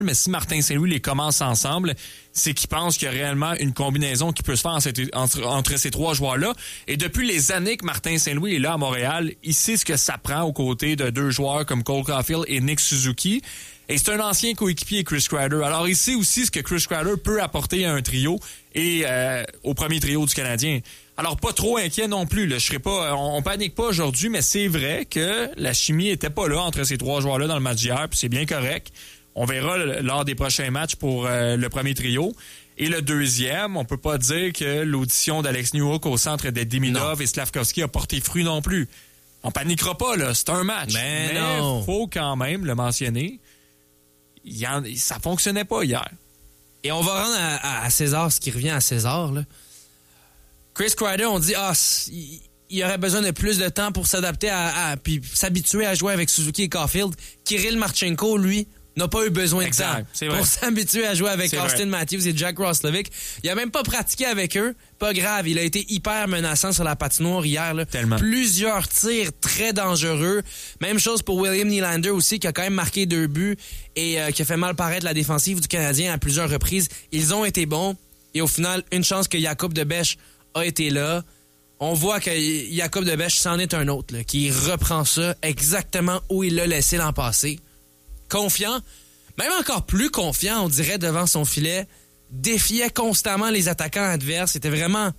Mais si Martin Saint-Louis les commence ensemble, c'est qu'il pense qu'il y a réellement une combinaison qui peut se faire entre ces trois joueurs-là. Et depuis les années que Martin Saint-Louis est là à Montréal, il sait ce que ça prend aux côtés de deux joueurs comme Cole Caulfield et Nick Suzuki. Et c'est un ancien coéquipier, Chris Kreider. Alors il sait aussi ce que Chris Kreider peut apporter à un trio et au premier trio du Canadien. Alors pas trop inquiet non plus. Là. On panique pas aujourd'hui, mais c'est vrai que la chimie était pas là entre ces trois joueurs-là dans le match d'hier, puis c'est bien correct. On verra lors des prochains matchs pour le premier trio. Et le deuxième, on peut pas dire que l'audition d'Alex Newhook au centre de Demidov et Slavkovski a porté fruit non plus. On paniquera pas, là. C'est un match. Mais faut quand même le mentionner. Ça fonctionnait pas hier. Et on va rendre à César ce qui revient à César, là. Chris Kreider, on dit, il aurait besoin de plus de temps pour s'adapter puis s'habituer à jouer avec Suzuki et Caulfield. Kirill Marchenko, lui, n'a pas eu besoin de temps pour s'habituer à jouer avec Austin Matthews et Jack Roslovic. Il a même pas pratiqué avec eux. Pas grave, il a été hyper menaçant sur la patinoire hier. Là. Tellement. Plusieurs tirs très dangereux. Même chose pour William Nylander aussi, qui a quand même marqué 2 buts et qui a fait mal paraître la défensive du Canadien à plusieurs reprises. Ils ont été bons. Et au final, une chance que Jakub de Bech a été là. On voit que Jakub de Bech, c'en est un autre, là, qui reprend ça exactement où il l'a laissé l'an passé. Confiant, même encore plus confiant, on dirait, devant son filet, défiait constamment les attaquants adverses, était vraiment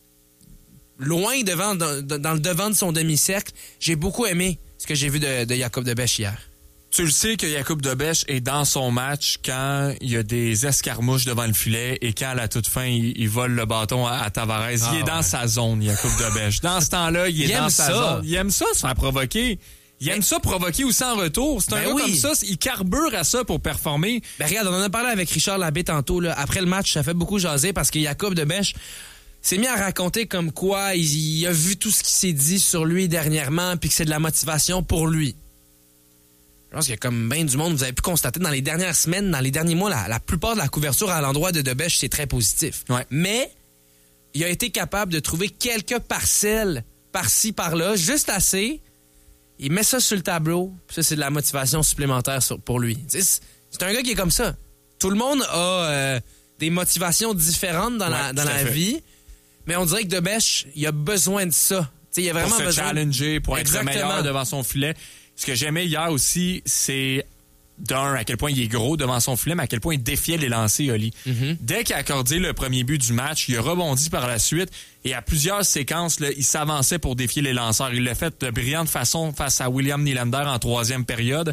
loin dans le devant de son demi-cercle. J'ai beaucoup aimé ce que j'ai vu de Jakub de Bech hier. Tu le sais que Jakub de Bech est dans son match quand il y a des escarmouches devant le filet et quand à la toute fin, il vole le bâton à Tavares. Il est dans sa zone, Jakub de Bech. Dans ce temps-là, il est dans sa zone. Il aime ça, se faire provoquer. Il aime ça provoquer aussi en retour. C'est un gars comme ça, il carbure à ça pour performer. Regarde, on en a parlé avec Richard Labbé tantôt. Là. Après le match, ça fait beaucoup jaser parce que Jakub de Bech s'est mis à raconter comme quoi il a vu tout ce qui s'est dit sur lui dernièrement puis que c'est de la motivation pour lui. Je pense qu'il y a comme bien du monde, vous avez pu constater dans les dernières semaines, dans les derniers mois, la plupart de la couverture à l'endroit de Bech, c'est très positif. Ouais. Mais il a été capable de trouver quelques parcelles par-ci, par-là, juste assez. Il met ça sur le tableau, puis ça, c'est de la motivation supplémentaire pour lui. C'est un gars qui est comme ça. Tout le monde a des motivations différentes dans la vie, mais on dirait que de Bech, il a besoin de ça. Il a vraiment pour se challenger, pour être meilleur devant son filet. Ce que j'aimais hier aussi, c'est à quel point il est gros devant son filet, mais à quel point il défiait les lancers, Oli. Mm-hmm. Dès qu'il a accordé le premier but du match, il a rebondi par la suite et à plusieurs séquences, là, il s'avançait pour défier les lanceurs. Il l'a fait de brillante façon face à William Nylander en 3e période.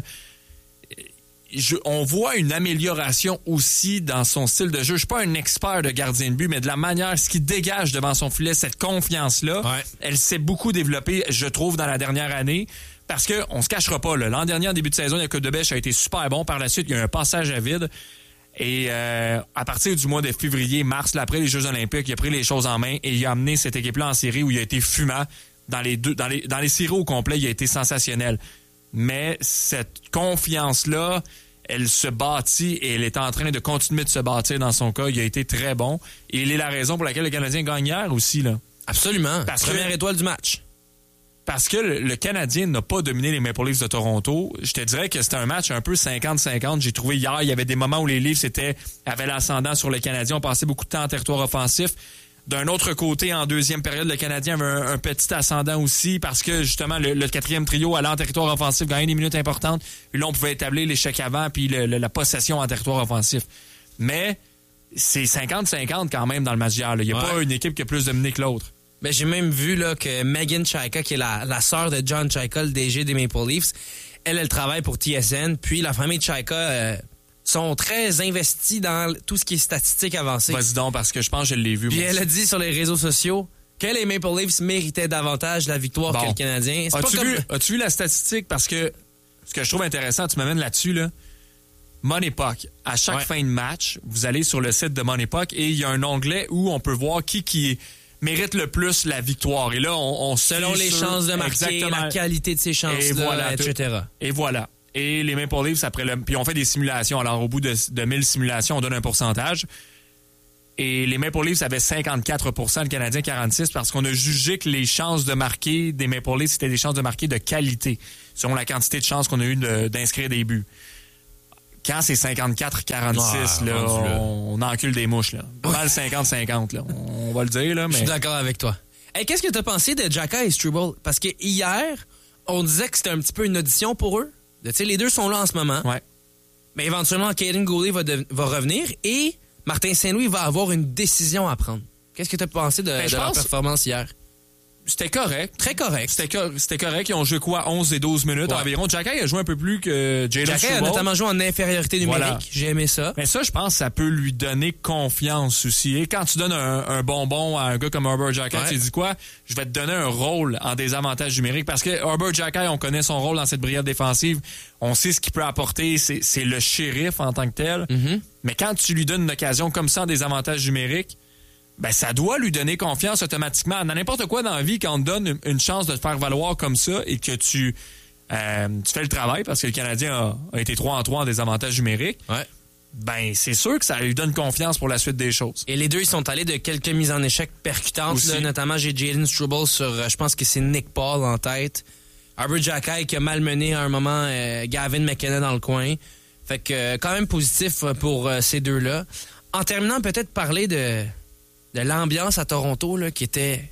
On voit une amélioration aussi dans son style de jeu. Je suis pas un expert de gardien de but, mais de la manière, ce qu'il dégage devant son filet, cette confiance-là, elle s'est beaucoup développée, je trouve, dans la dernière année. Parce que on se cachera pas, là. L'an dernier, en début de saison, Jakub de Bech a été super bon. Par la suite, il y a eu un passage à vide. Et à partir du mois de février, mars, là, après les Jeux olympiques, il a pris les choses en main et il a amené cette équipe-là en série où il a été fumant. Dans les séries au complet, il a été sensationnel. Mais cette confiance-là, elle se bâtit et elle est en train de continuer de se bâtir dans son cas. Il a été très bon. Et il est la raison pour laquelle le Canadien gagne hier aussi, là. Absolument. Première étoile du match. Parce que le Canadien n'a pas dominé les Maple Leafs de Toronto. Je te dirais que c'était un match un peu 50-50. J'ai trouvé hier, il y avait des moments où les Leafs avaient l'ascendant sur le Canadien. On passait beaucoup de temps en territoire offensif. D'un autre côté, en deuxième période, le Canadien avait un petit ascendant aussi parce que, justement, le quatrième trio allait en territoire offensif, gagnait des minutes importantes. Puis là, on pouvait établir l'échec avant puis la possession en territoire offensif. Mais c'est 50-50 quand même dans le match d'hier. Il n'y a pas une équipe qui a plus dominé que l'autre. Ben, j'ai même vu là, que Megan Chaika, qui est la sœur de John Chaika, le DG des Maple Leafs, elle travaille pour TSN. Puis la famille de Chaika sont très investis dans tout ce qui est statistique avancée. Vas-y donc, parce que je pense que je l'ai vu. Puis elle a dit sur les réseaux sociaux que les Maple Leafs méritaient davantage la victoire que le Canadien. As-tu vu la statistique? Parce que ce que je trouve intéressant, tu m'amènes là-dessus, là. Money Puck. À chaque fin de match, vous allez sur le site de Money Puck et il y a un onglet où on peut voir qui mérite le plus la victoire. Et là, on selon les chances de marquer, la qualité de ces chances-là, etc. Et voilà. Et les Maple Leafs, puis on fait des simulations. Alors, au bout de 1000 simulations, on donne un pourcentage. Et les Maple Leafs avaient 54%, le Canadien 46%, parce qu'on a jugé que les chances de marquer des Maple Leafs, c'était des chances de marquer de qualité, selon la quantité de chances qu'on a eu d'inscrire des buts. quand c'est 54-46, là, on encule des mouches. Là. Pas mal 50-50, là. On va le dire. Là, mais... Je suis d'accord avec toi. Hey, qu'est-ce que tu as pensé de Xhaka et Struble? Parce que hier, on disait que c'était un petit peu une audition pour eux. Tu sais, les deux sont là en ce moment. Ouais. Mais éventuellement, Kaiden Goulet va revenir et Martin Saint-Louis va avoir une décision à prendre. Qu'est-ce que tu as pensé de leur performance hier? C'était correct. Très correct. C'était correct. Ils ont joué quoi? 11 et 12 minutes environ. Xhaka a joué un peu plus que Jalen Struble. Xhaka a notamment joué en infériorité numérique. Voilà. J'ai aimé ça. Mais ça, je pense que ça peut lui donner confiance aussi. Et quand tu donnes un bonbon à un gars comme Herbert Xhaka, tu dis quoi? Je vais te donner un rôle en désavantage numérique. Parce que Herbert Xhaka, on connaît son rôle dans cette brigade défensive. On sait ce qu'il peut apporter. C'est le shérif en tant que tel. Mm-hmm. Mais quand tu lui donnes une occasion comme ça en désavantage numérique, ben ça doit lui donner confiance automatiquement. Dans n'importe quoi dans la vie, quand on te donne une chance de te faire valoir comme ça et que tu fais le travail, parce que le Canadien a été 3-3 en désavantage numérique, ben c'est sûr que ça lui donne confiance pour la suite des choses. Et les deux, ils sont allés de quelques mises en échec percutantes. Là, notamment, j'ai Jalen Struble sur, je pense que c'est Nick Paul en tête. Herbert Xhaka qui a malmené à un moment Gavin McKenna dans le coin. Fait que quand même positif pour ces deux-là. En terminant, peut-être parler de l'ambiance à Toronto là, qui était...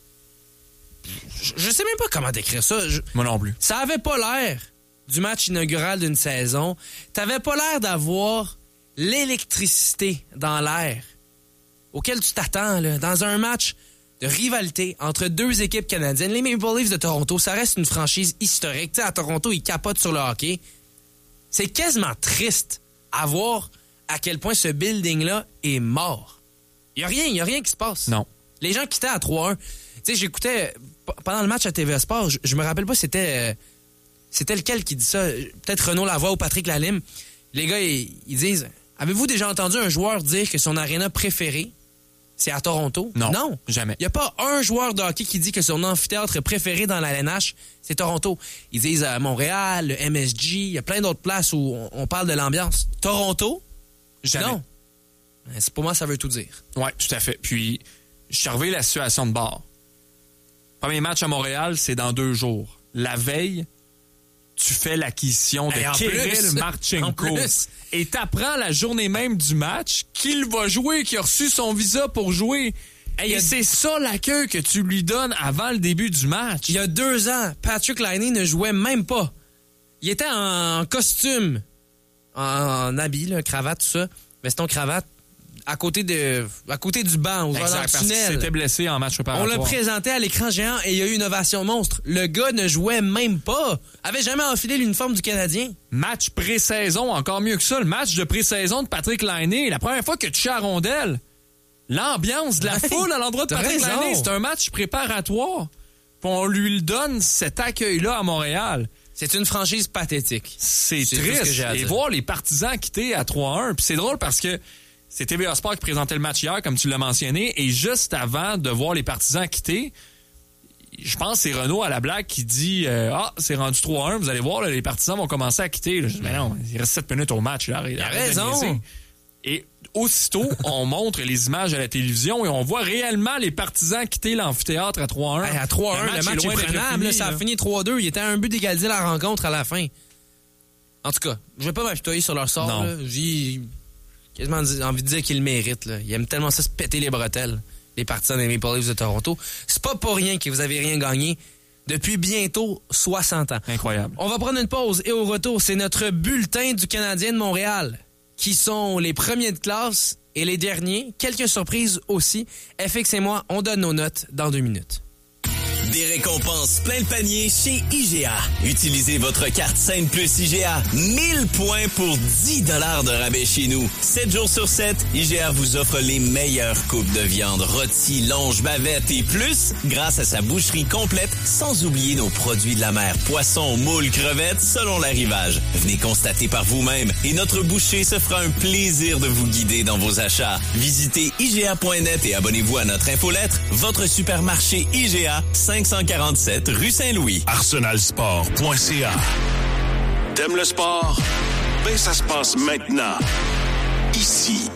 Je sais même pas comment décrire ça. Moi non plus. Ça avait pas l'air du match inaugural d'une saison. T'avais pas l'air d'avoir l'électricité dans l'air auquel tu t'attends là, dans un match de rivalité entre deux équipes canadiennes. Les Maple Leafs de Toronto, ça reste une franchise historique. T'sais, à Toronto, ils capotent sur le hockey. C'est quasiment triste à voir à quel point ce building-là est mort. Il y a rien qui se passe. Non. Les gens quittaient à 3-1. Tu sais, j'écoutais pendant le match à TVA Sport, je me rappelle pas c'était lequel qui dit ça, peut-être Renaud Lavoie ou Patrick Lalime. Les gars, ils disent, avez-vous déjà entendu un joueur dire que son aréna préférée, c'est à Toronto? Non, jamais. Il n'y a pas un joueur de hockey qui dit que son amphithéâtre préféré dans la LNH, c'est Toronto. Ils disent Montréal, le MSG, il y a plein d'autres places où on parle de l'ambiance. Toronto? Jamais. Non. Pour moi, ça veut tout dire. Oui, tout à fait. Puis, je surveille la situation de bord. Premier match à Montréal, c'est dans 2 jours. La veille, tu fais l'acquisition de Kirill Marchenko. Et t'apprends la journée même du match qu'il va jouer, qu'il a reçu son visa pour jouer. Et c'est ça l'accueil que tu lui donnes avant le début du match. Il y a 2 ans, Patrick Laine ne jouait même pas. Il était en costume, en habit, là, cravate, tout ça. Veston-cravate. À côté du banc, dans le tunnel. Parce qu'il s'était blessé en match préparatoire. On l'a présenté à l'écran géant et il y a eu une ovation monstre. Le gars ne jouait même pas. Avait jamais enfilé l'uniforme du Canadien. Match pré-saison, encore mieux que ça. Le match de pré-saison de Patrick Laine. La première fois que tu à rondelle. L'ambiance de la foule à l'endroit de Patrick Laine. C'est un match préparatoire. Puis on lui donne cet accueil-là à Montréal. C'est une franchise pathétique. C'est triste. Et voir les partisans quitter à 3-1. Puis c'est drôle parce que c'est TVA Sport qui présentait le match hier, comme tu l'as mentionné, et juste avant de voir les partisans quitter, je pense que c'est Renaud à la blague qui dit c'est rendu 3-1, vous allez voir, là, les partisans vont commencer à quitter. Là. Je dis, mais non, il reste 7 minutes au match. Là, il a raison. Et aussitôt, on montre les images à la télévision et on voit réellement les partisans quitter l'amphithéâtre à 3-1. À 3-1, le match est prenable. Ça a fini 3-2. Il était à un but d'égaliser la rencontre à la fin. En tout cas, je vais pas m'apitoyer sur leur sort. Là. J'ai quasiment envie de dire qu'ils le méritent. Là. Ils aiment tellement ça se péter les bretelles, les partisans des Maple Leafs de Toronto. C'est pas pour rien que vous avez rien gagné depuis bientôt 60 ans. Incroyable. On va prendre une pause et au retour, c'est notre bulletin du Canadien de Montréal, qui sont les premiers de classe et les derniers. Quelques surprises aussi. FX et moi, on donne nos notes dans 2 minutes. Des récompenses plein le panier chez IGA. Utilisez votre carte Scène Plus IGA. 1000 points pour 10 $ de rabais chez nous. 7 jours sur 7, IGA vous offre les meilleures coupes de viande, rôti, longe, bavette et plus grâce à sa boucherie complète, sans oublier nos produits de la mer, poissons, moules, crevettes, selon l'arrivage. Venez constater par vous-même et notre boucher se fera un plaisir de vous guider dans vos achats. Visitez IGA.net et abonnez-vous à notre infolettre. Votre supermarché IGA, 547 rue Saint-Louis. Arsenalsport.ca. T'aimes le sport? Ben, ça se passe maintenant. Ici.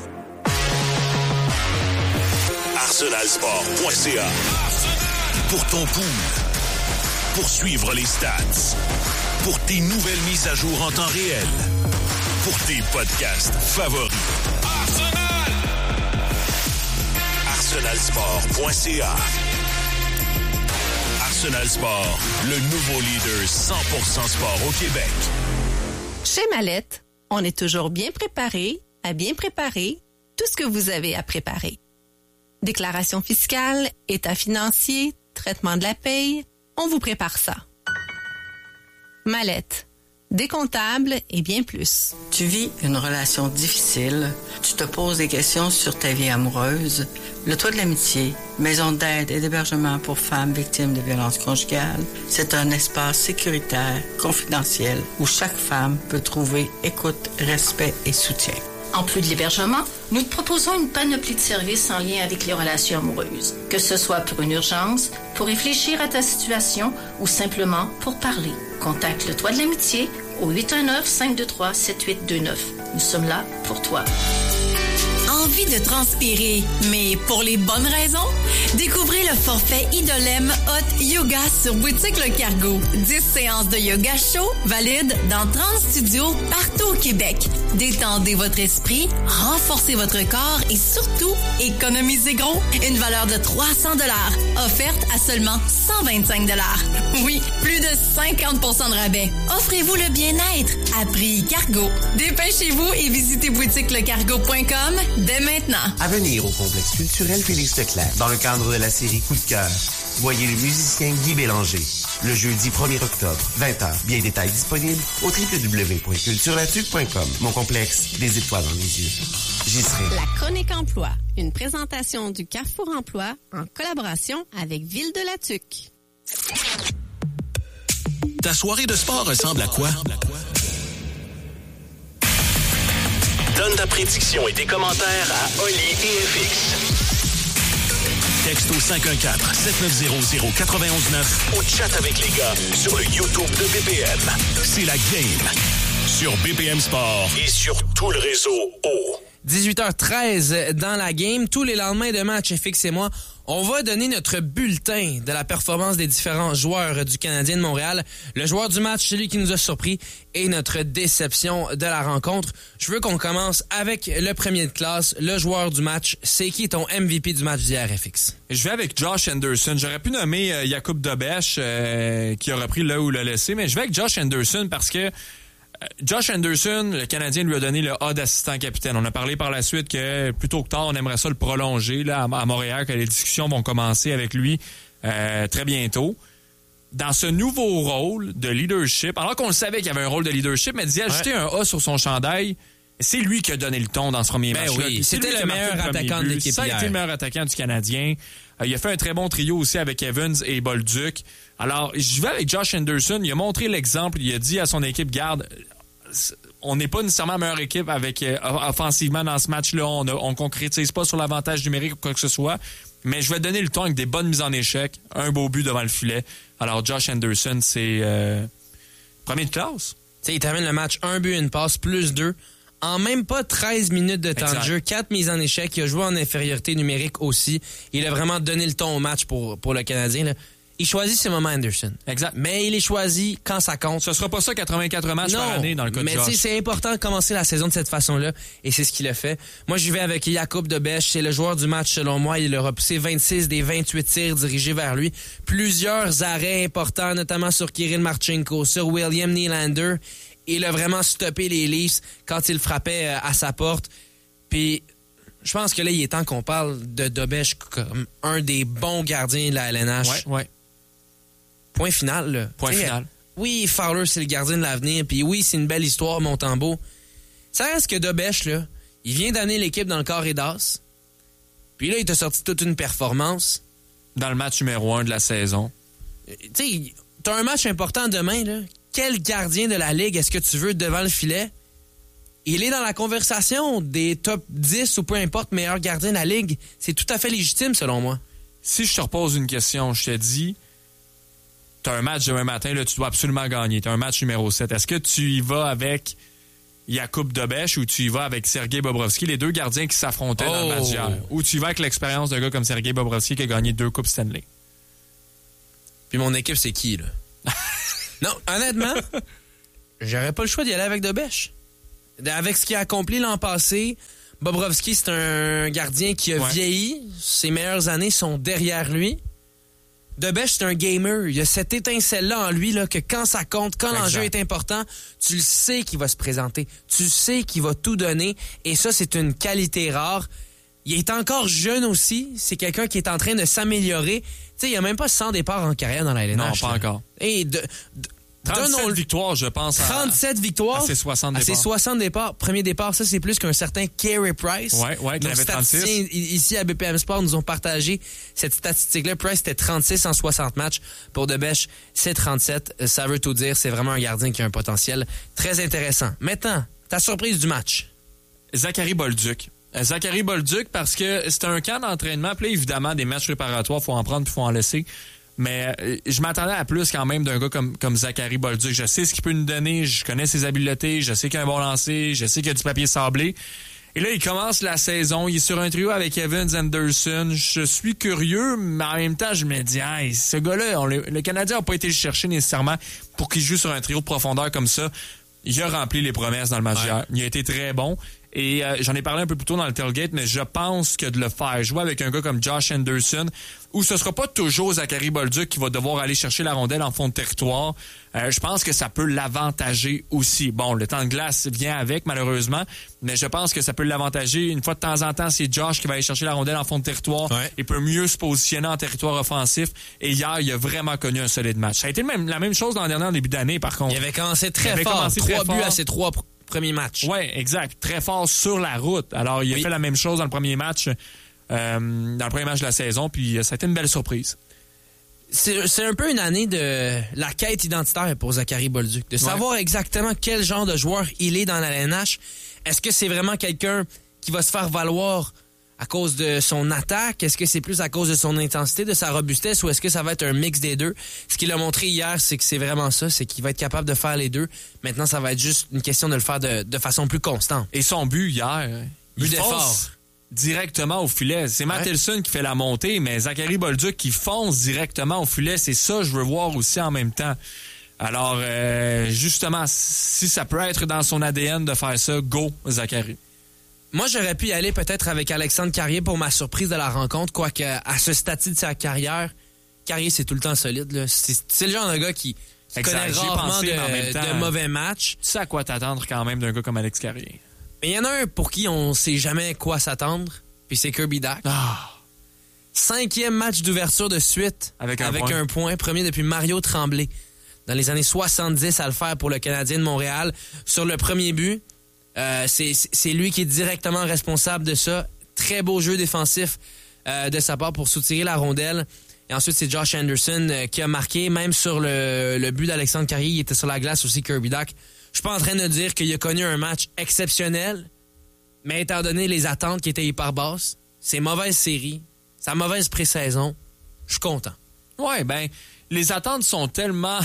Arsenalsport.ca. Pour ton pouls. Pour suivre les stats. Pour tes nouvelles mises à jour en temps réel. pour tes podcasts favoris. Arsenalsport.ca. Arsenal Sport, le nouveau leader 100% sport au Québec. Chez Mallette, on est toujours bien préparé à bien préparer tout ce que vous avez à préparer. Déclaration fiscale, état financier, traitement de la paye, on vous prépare ça. Mallette, des comptables et bien plus. Tu vis une relation difficile, tu te poses des questions sur ta vie amoureuse. Le Toit de l'Amitié, maison d'aide et d'hébergement pour femmes victimes de violences conjugales, c'est un espace sécuritaire, confidentiel, où chaque femme peut trouver écoute, respect et soutien. En plus de l'hébergement, nous te proposons une panoplie de services en lien avec les relations amoureuses. Que ce soit pour une urgence, pour réfléchir à ta situation ou simplement pour parler. Contacte le Toit de l'Amitié au 819-523-7829. Nous sommes là pour toi. Envie de transpirer, mais pour les bonnes raisons? Découvrez le forfait Idolem Hot Yoga sur Boutique Le Cargo. 10 séances de yoga chaud valides dans 30 studios partout au Québec. Détendez votre esprit, renforcez votre corps et surtout, économisez gros. Une valeur de 300 $, offerte à seulement 125 $. Oui, plus de 50% de rabais. Offrez-vous le bien-être à prix Cargo. Dépêchez-vous et visitez boutiquelecargo.com dès maintenant. À venir au complexe culturel Félix Leclerc, dans le cadre de la série Coup de cœur. Voyez le musicien Guy Bélanger. Le jeudi 1er octobre, 20h. Bien détails disponibles au www.culturelatuc.com. Mon complexe, des étoiles dans les yeux. J'y serai. La Chronique Emploi, une présentation du Carrefour Emploi en collaboration avec Ville de la Tuque. Ta soirée de sport ressemble à quoi? Donne ta prédiction et tes commentaires à Oli et FX. Texte au 514-7900-919 ou chat avec les gars sur le YouTube de BPM. C'est la game sur BPM Sport et sur tout le réseau O. 18h13 dans la game. Tous les lendemains de match, FX et moi, on va donner notre bulletin de la performance des différents joueurs du Canadien de Montréal. Le joueur du match, celui qui nous a surpris, et notre déception de la rencontre. Je veux qu'on commence avec le premier de classe, le joueur du match. C'est qui ton MVP du match d'hier, FX? Je vais avec Josh Anderson. J'aurais pu nommer Jakub Dobeš, qui a repris là où l'a laissé, mais je vais avec Josh Anderson parce que Josh Anderson, le Canadien lui a donné le A d'assistant capitaine. On a parlé par la suite que plus tôt que tard, on aimerait ça le prolonger là, à Montréal, que les discussions vont commencer avec lui très bientôt. Dans ce nouveau rôle de leadership, alors qu'on le savait qu'il y avait un rôle de leadership, mais d'y ajouter un A sur son chandail, c'est lui qui a donné le ton dans ce premier match. Oui, c'était le meilleur attaquant de l'équipe. Ça a été le meilleur attaquant du Canadien. Il a fait un très bon trio aussi avec Evans et Bolduc. Alors, je vais avec Josh Anderson. Il a montré l'exemple. Il a dit à son équipe, garde, on n'est pas nécessairement la meilleure équipe avec offensivement dans ce match-là. On concrétise pas sur l'avantage numérique ou quoi que ce soit. Mais je vais donner le ton avec des bonnes mises en échec. Un beau but devant le filet. Alors, Josh Anderson, c'est premier de classe. T'sais, il termine le match 1 but, une passe, plus 2. En même pas 13 minutes de temps de jeu, 4 mises en échec. Il a joué en infériorité numérique aussi. Il a vraiment donné le ton au match pour le Canadien, là. Il choisit ses moments, Anderson. Exact. Mais il les choisit quand ça compte. Ce sera pas ça 84 matchs par année dans le cas de Josh. Mais c'est important de commencer la saison de cette façon-là, et c'est ce qu'il a fait. Moi, j'y vais avec Jakub Dobeš. C'est le joueur du match, selon moi. Il a repoussé 26 des 28 tirs dirigés vers lui. Plusieurs arrêts importants, notamment sur Kirill Marchenko, sur William Nylander. Il a vraiment stoppé les Leafs quand il frappait à sa porte. Puis, je pense que là, il est temps qu'on parle de Dobeš comme un des bons gardiens de la LNH. Ouais. Point final, là. Point final. Oui, Fowler, c'est le gardien de l'avenir. Puis oui, c'est une belle histoire, Montembeault. Ça reste que Dobeš, là, il vient d'amener l'équipe dans le carré d'as. Puis là, il t'a sorti toute une performance. Dans le match numéro 1 de la saison. Tu sais, t'as un match important demain, là. Quel gardien de la Ligue est-ce que tu veux devant le filet? Il est dans la conversation des top 10 ou peu importe meilleurs gardiens de la Ligue. C'est tout à fait légitime, selon moi. Si je te repose une question, je te dis, t'as un match demain matin, là, tu dois absolument gagner. T'as un match numéro 7. Est-ce que tu y vas avec Jakub Dobeš ou tu y vas avec Sergei Bobrovsky, les deux gardiens qui s'affrontaient dans le match d'hier? Ou tu y vas avec l'expérience d'un gars comme Sergei Bobrovsky qui a gagné 2 Coupes Stanley? Puis mon équipe, c'est qui, là? Non, honnêtement, j'aurais pas le choix d'y aller avec Dobeš. Avec ce qu'il a accompli l'an passé, Bobrovsky, c'est un gardien qui a vieilli. Ses meilleures années sont derrière lui. Debèche, c'est un gamer. Il y a cette étincelle-là en lui là, que quand ça compte, quand l'enjeu est important, tu le sais qu'il va se présenter. Tu sais qu'il va tout donner. Et ça, c'est une qualité rare. Il est encore jeune aussi. C'est quelqu'un qui est en train de s'améliorer. Tu sais, il n'y a même pas 100 départs en carrière dans la LNH. Non, pas encore. Et 37 victoires, je pense. 37 victoires. À ses 60 départs. À ses 60 départs. Premier départ, ça, c'est plus qu'un certain Carey Price. Ouais, nos statisticiens ici à BPM Sport nous ont partagé cette statistique-là. Price, c'était 36 en 60 matchs. Pour Debèche, c'est 37. Ça veut tout dire. C'est vraiment un gardien qui a un potentiel très intéressant. Maintenant, ta surprise du match. Zachary Bolduc. Zachary Bolduc, parce que c'est un camp d'entraînement. Puis là, évidemment, des matchs préparatoires, faut en prendre puis faut en laisser. Mais je m'attendais à plus quand même d'un gars comme Zachary Bolduc. Je sais ce qu'il peut nous donner, je connais ses habiletés, je sais qu'il a un bon lancer, je sais qu'il a du papier sablé. Et là, il commence la saison, il est sur un trio avec Evans Anderson. Je suis curieux, mais en même temps, je me dis, hey, ce gars-là, le Canadien n'a pas été le chercher nécessairement pour qu'il joue sur un trio de profondeur comme ça. Il a rempli les promesses dans le match hier. Il a été très bon. Et j'en ai parlé un peu plus tôt dans le tailgate, mais je pense que de le faire jouer avec un gars comme Josh Anderson, où ce sera pas toujours Zachary Bolduc qui va devoir aller chercher la rondelle en fond de territoire, je pense que ça peut l'avantager aussi. Bon, le temps de glace vient avec, malheureusement, mais je pense que ça peut l'avantager. Une fois de temps en temps, c'est Josh qui va aller chercher la rondelle en fond de territoire et peut mieux se positionner en territoire offensif. Et hier, il a vraiment connu un solide match. Ça a été la même chose l'an dernier en début d'année, par contre. Il avait commencé très fort. 3 buts à ses 3 premiers matchs. Oui, exact. Très fort sur la route. Alors, il a fait la même chose dans le premier match, de la saison, puis ça a été une belle surprise. C'est un peu une année de la quête identitaire pour Zachary Bolduc, de savoir exactement quel genre de joueur il est dans la LNH. Est-ce que c'est vraiment quelqu'un qui va se faire valoir à cause de son attaque? Est-ce que c'est plus à cause de son intensité, de sa robustesse, ou est-ce que ça va être un mix des deux? Ce qu'il a montré hier, c'est que c'est vraiment ça, c'est qu'il va être capable de faire les deux. Maintenant, ça va être juste une question de le faire de façon plus constante. Et son but hier, but d'effort directement au filet. C'est Matt Hilson qui fait la montée, mais Zachary Bolduc qui fonce directement au filet. C'est ça que je veux voir aussi en même temps. Alors, justement, si ça peut être dans son ADN de faire ça, go, Zachary. Moi, j'aurais pu y aller peut-être avec Alexandre Carrier pour ma surprise de la rencontre, quoique à ce stade de sa carrière, Carrier, c'est tout le temps solide. Là. C'est le genre de gars qui connaît rarement de mauvais matchs. Tu sais à quoi t'attendre quand même d'un gars comme Alex Carrier. Mais il y en a un pour qui on sait jamais quoi s'attendre, puis c'est Kirby Dach. 5e match d'ouverture de suite avec un point, premier depuis Mario Tremblay. Dans les années 70 à le faire pour le Canadien de Montréal. Sur le premier but, c'est lui qui est directement responsable de ça. Très beau jeu défensif de sa part pour soutirer la rondelle. Et ensuite, c'est Josh Anderson qui a marqué. Même sur le but d'Alexandre Carrier, il était sur la glace aussi, Kirby Dach. Je suis pas en train de dire qu'il a connu un match exceptionnel, mais étant donné les attentes qui étaient hyper basses, ses mauvaises séries, sa mauvaise pré-saison, je suis content. Ouais, ben, les attentes sont tellement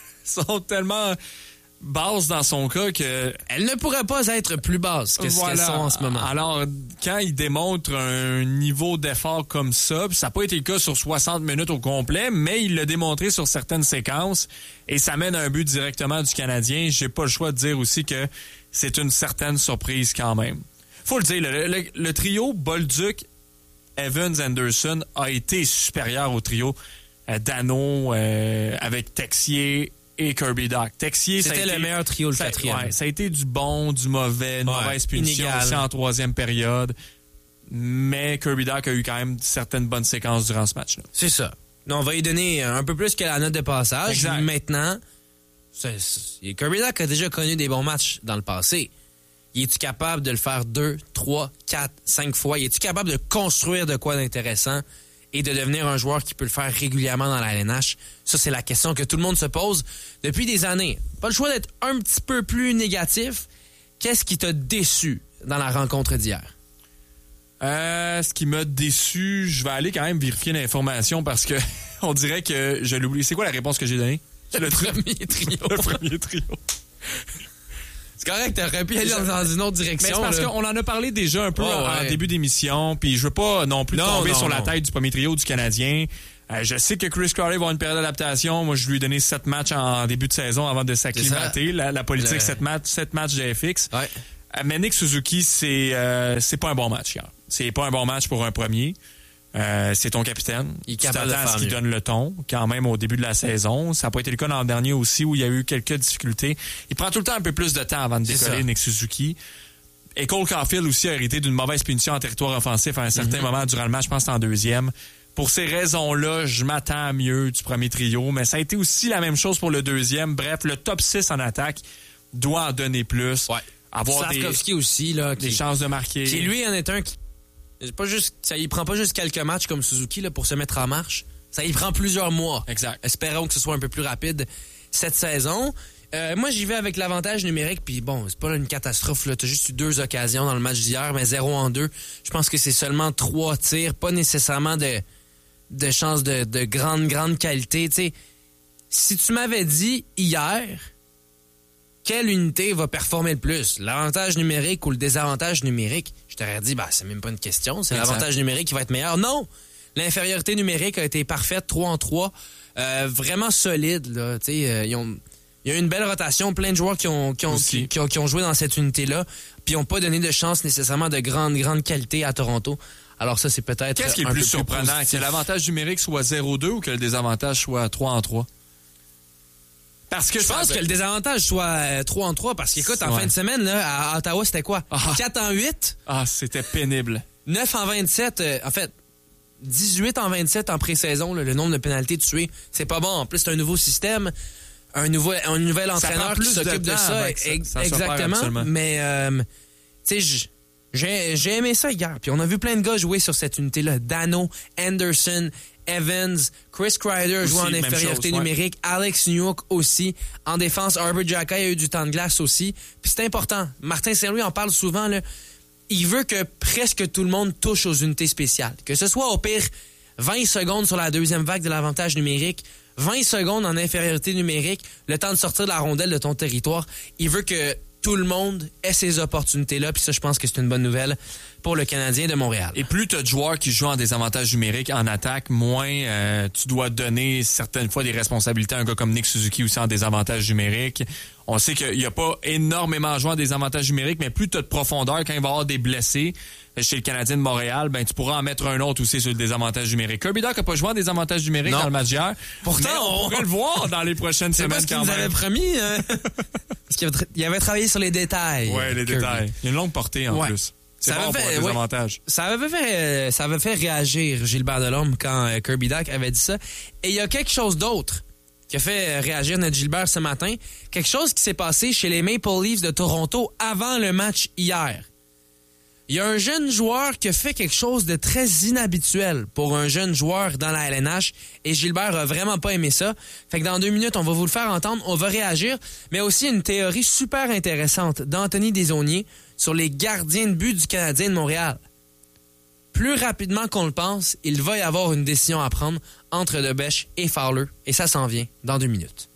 basses dans son cas que... Elles ne pourraient pas être plus basses que ce qu'elles sont en ce moment. Alors, quand il démontre un niveau d'effort comme ça, puis ça n'a pas été le cas sur 60 minutes au complet, mais il l'a démontré sur certaines séquences, et ça mène à un but directement du Canadien. J'ai pas le choix de dire aussi que c'est une certaine surprise quand même. Faut le dire, le trio Bolduc, Evans, Anderson a été supérieur au trio Dano avec Texier et Kirby Dach. Texier, c'était le meilleur trio, le quatrième. Ouais, ça a été du bon, du mauvais, une mauvaise punition aussi en troisième période. Mais Kirby Dach a eu quand même certaines bonnes séquences durant ce match-là. C'est ça. On va y donner un peu plus que la note de passage. Exact. Maintenant, Kirby Dach a déjà connu des bons matchs dans le passé. Es-tu capable de le faire 2, 3, 4, 5 fois? Es-tu capable de construire de quoi d'intéressant et de devenir un joueur qui peut le faire régulièrement dans la LNH? Ça, c'est la question que tout le monde se pose depuis des années. Pas le choix d'être un petit peu plus négatif. Qu'est-ce qui t'a déçu dans la rencontre d'hier? Ce qui m'a déçu, je vais aller quand même vérifier l'information parce que on dirait que je l'oublie. C'est quoi la réponse que j'ai donnée? Le premier trio. Le premier trio. C'est correct, t'aurais pu aller dans une autre direction. Mais c'est parce qu'on en a parlé déjà un peu en début d'émission, puis je veux pas non plus tomber sur la tête du premier trio du Canadien. Je sais que Chris Crowley va avoir une période d'adaptation. Moi, je lui ai donné 7 matchs en début de saison avant de s'acclimater. La politique, 7 matchs de FX. Ouais. Mais Nick Suzuki, c'est pas un bon match hier. C'est pas un bon match pour un premier. C'est ton capitaine. Il est tu capable t'attends de à ce faire qu'il mieux. donne le ton, quand même, au début de la saison. Ça n'a pas été le cas l'an dernier aussi, où il y a eu quelques difficultés. Il prend tout le temps un peu plus de temps avant de décoller, Nick Suzuki. Et Cole Caulfield aussi a hérité d'une mauvaise punition en territoire offensif à un certain moment durant le match, je pense que c'était en deuxième. Pour ces raisons-là, je m'attends à mieux du premier trio, mais ça a été aussi la même chose pour le deuxième. Bref, le top 6 en attaque doit en donner plus. Ouais. Avoir Slavkovski aussi, là. des chances de marquer. Qui, lui, en est un qui... il prend pas juste quelques matchs comme Suzuki là, pour se mettre en marche. Ça y prend plusieurs mois. Exact. Espérons que ce soit un peu plus rapide cette saison. Moi, j'y vais avec l'avantage numérique, puis bon, c'est pas une catastrophe. T'as juste eu 2 occasions dans le match d'hier, mais 0 en 2. Je pense que c'est seulement 3 tirs, pas nécessairement de chances de grande qualité. T'sais, si tu m'avais dit hier quelle unité va performer le plus, l'avantage numérique ou le désavantage numérique, je t'aurais dit, c'est même pas une question, c'est l'avantage numérique qui va être meilleur. Non! L'infériorité numérique a été parfaite, 3 en 3, vraiment solide. Là, il y a eu une belle rotation, plein de joueurs qui ont joué dans cette unité-là, puis ils n'ont pas donné de chance nécessairement de grande qualité à Toronto. Alors ça, c'est peut-être Qu'est-ce qui est le plus surprenant? Que l'avantage numérique soit 0-2 ou que le désavantage soit 3 en 3? Parce que je pense que le désavantage soit 3 en 3, parce qu'écoute, en fin de semaine, là, à Ottawa, c'était quoi? 4 en 8? C'était pénible. 9 en 27, en fait, 18 en 27 en pré-saison, là, le nombre de pénalités tuées. C'est pas bon. En plus, c'est un nouveau système, un nouvel entraîneur qui s'occupe de ça. Exactement. Mais, tu sais, j'ai aimé ça hier. Puis on a vu plein de gars jouer sur cette unité-là. Dano, Anderson, Evans, Chris Kreider joue en infériorité numérique, Alex Newhook aussi. En défense, Arbor Xhekaj a eu du temps de glace aussi. Puis c'est important. Martin Saint-Louis en parle souvent, là. Il veut que presque tout le monde touche aux unités spéciales. Que ce soit au pire 20 secondes sur la deuxième vague de l'avantage numérique, 20 secondes en infériorité numérique, le temps de sortir de la rondelle de ton territoire. Il veut que tout le monde ait ces opportunités-là. Puis ça, je pense que c'est une bonne nouvelle pour le Canadien de Montréal. Et plus tu as de joueurs qui jouent en désavantage numérique en attaque, moins tu dois donner certaines fois des responsabilités à un gars comme Nick Suzuki aussi en désavantage numérique. On sait qu'il n'y a pas énormément de joueurs en désavantage numérique, mais plus tu as de profondeur quand il va y avoir des blessés chez le Canadien de Montréal, tu pourras en mettre un autre aussi sur le désavantage numérique. Kirby Dach n'a pas joué en désavantage numérique dans le match d'hier. Pourtant, on pourrait le voir dans les prochaines semaines quand même. C'est pas ce qu'il nous avait promis. Hein? Parce qu'il avait travaillé sur les détails. Oui, les détails. Il y a une longue portée en plus. C'est bon pour un désavantage. Ça avait fait réagir Gilbert Delorme quand Kirby Dach avait dit ça. Et il y a quelque chose d'autre qui a fait réagir notre Gilbert ce matin. Quelque chose qui s'est passé chez les Maple Leafs de Toronto avant le match hier. Il y a un jeune joueur qui a fait quelque chose de très inhabituel pour un jeune joueur dans la LNH et Gilbert a vraiment pas aimé ça. Fait que dans 2 minutes, on va vous le faire entendre, on va réagir, mais aussi une théorie super intéressante d'Anthony Desaulniers sur les gardiens de but du Canadien de Montréal. Plus rapidement qu'on le pense, il va y avoir une décision à prendre entre Debèche et Fowler et ça s'en vient dans 2 minutes.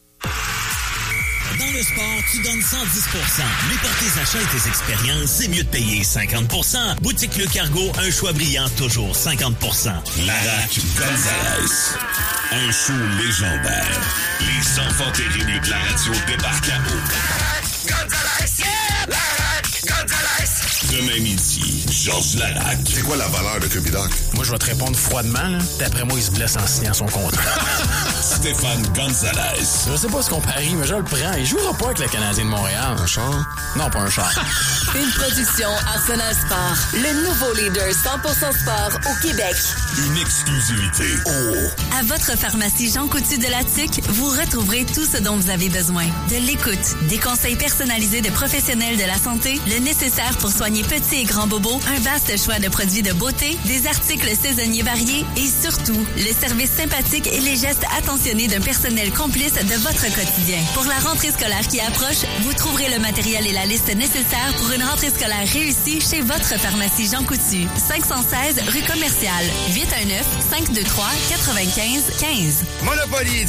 Dans le sport, tu donnes 110%. Mais pour tes achats et tes expériences, c'est mieux de payer 50%. Boutique Le Cargo, un choix brillant, toujours 50%. Larac Gonzalez. Un show légendaire. Les enfants terribles de la radio débarquent à eau. Gonzalez! Yeah! Larac Gonzalez! Demain midi, Georges Larac. C'est quoi la valeur de Kirby Dach? Moi, je vais te répondre froidement. Là. D'après moi, il se blesse en signant son contrat. Stéphane Gonzalez. Je sais pas ce qu'on parie, mais je le prends. Il jouera pas avec le Canadien de Montréal. Un char? Non, pas un char. Une production Arsenal Sport. Le nouveau leader 100% sport au Québec. Une exclusivité. Oh! À votre pharmacie Jean Coutu de la TIC, vous retrouverez tout ce dont vous avez besoin. De l'écoute, des conseils personnalisés de professionnels de la santé, le nécessaire pour soigner petits et grands bobos, un vaste choix de produits de beauté, des articles saisonniers variés et surtout, le service sympathique et les gestes attentionnés d'un personnel complice de votre quotidien. Pour la rentrée scolaire qui approche, vous trouverez le matériel et la liste nécessaires pour une rentrée scolaire réussie chez votre pharmacie Jean Coutu. 516 rue Commerciale. 819-523-95-15. Monopoly